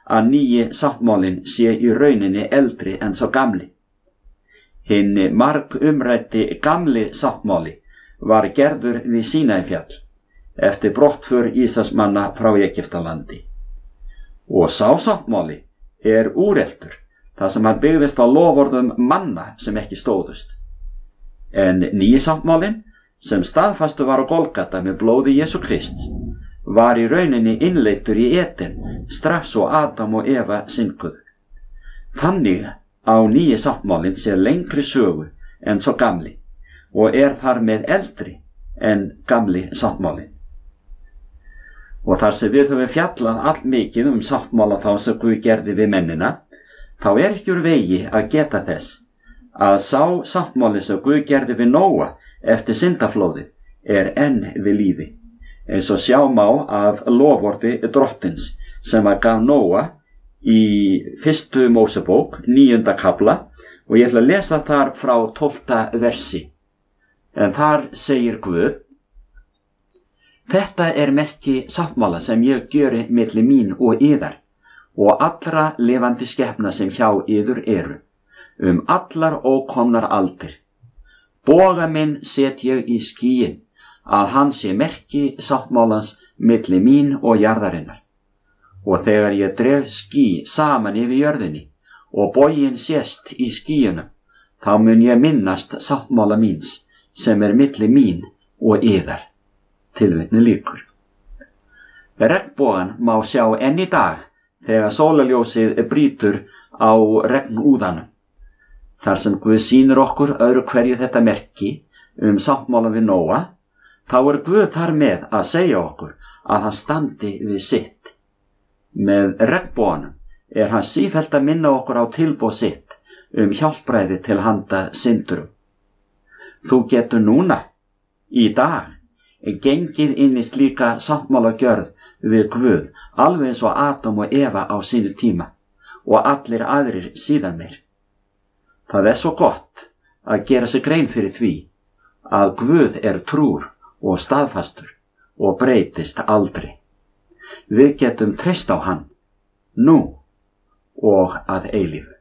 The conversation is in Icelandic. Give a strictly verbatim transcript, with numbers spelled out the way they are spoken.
að nýji sáttmálinn sé í rauninni eldri en sá gamli. Hinn marg umræddi gamli sáttmáli var gerður við Sínaífjall eftir brottför Ísraelsmanna frá Egyptalandi. Og sá sáttmáli er úreltur þar sem hann byggðist á loforðum manna sem ekki stóðust. En nýji sáttmálinn, sem staðfastur var á Golgata með blóði Jesú Krists, var í rauninni innleiddur í Eden strax og Adam og Eva synguðu. Þannig á nýji sáttmálinn sér lengri sögu en svo gamli og er þar með eldri en gamli sáttmálinn. Og þar sem við höfum fjallað allmikið um sáttmála þá sem Guð gerði við mennina, þá er ekki úr vegi að geta þess að sá sáttmáli sem Guð gerði við Nóa eftir syndaflóðið er enn við lífi, eins og sjá má af loforði drottins sem að gaf Nóa í fyrstu Mósebók, níunda kafla, og ég ætla að lesa þar frá tólfta versi. En þar segir Guð: Þetta er merki sáttmála sem ég gjöri milli mín og yðar og allra lifandi skepna sem hjá yður eru, um allar ókomnar aldir. Boga minn set ég í skýin, að hann sé merki sáttmálans milli mín og jarðarinnar. Og þegar ég dreg ský saman yfir jörðinni og boginn sést í skýjunum, þá mun ég minnast sáttmála míns sem er milli mín og yðar. Tilvitni lýkur. Regnbogan má sjá enn í dag þegar sólarljósið brýtur á regnúðanum. Þar sem Guð sýnir okkur öðru hverju þetta merki um sáttmála við Nóa, þá er Guð þar með að segja okkur að hann standi við sitt. Með regnboganum er hann sífellt að minna okkur á tilboð sitt um hjálpræði til handa syndurum. Þú getur núna, í dag, gengið inn í slíka sáttmálagjörð við Guð alveg eins og Adam og Eva á sínu tíma og allir aðrir síðan meir. Það er svo gott að gera sig grein fyrir því að Guð er trúr og staðfastur og breytist aldrei. Við getum treyst á hann, nú og að eilífu.